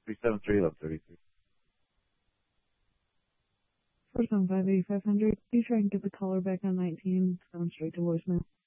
373-1133. 475-8500. You try and get the caller back on 19. It's going straight to voicemail.